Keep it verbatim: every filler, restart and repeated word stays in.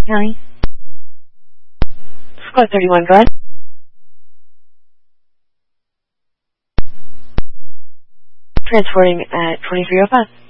County. Squad thirty-one, go ahead. Transporting at twenty-three oh five.